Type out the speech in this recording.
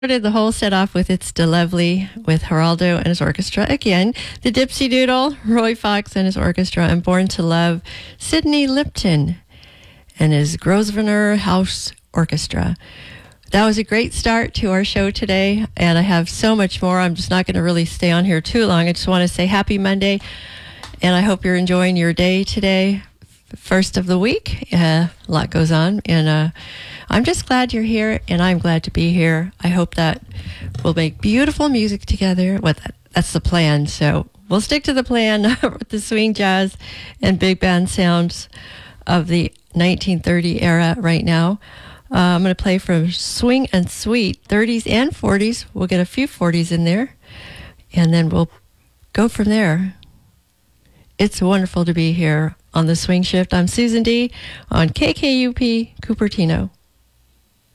Started the whole set off with It's De Lovely with Geraldo and his orchestra. Again, the Dipsy Doodle, Roy Fox and his orchestra, and Born to Love, Sidney Lipton and his Grosvenor House Orchestra. That was a great start to our show today, and I have so much more. I'm just not going to really stay on here too long. I just want to say happy Monday, and I hope you're enjoying your day today. First of the week. A lot goes on, and I'm just glad you're here, and I'm glad to be here. I hope that we'll make beautiful music together. That's the plan, so we'll stick to the plan with the swing, jazz, and big band sounds of the 1930 era right now. I'm going to play from Swing and Sweet, 30s and 40s. We'll get a few 40s in there, and then we'll go from there. It's wonderful to be here on the Swing Shift. I'm Susan D. on KKUP Cupertino.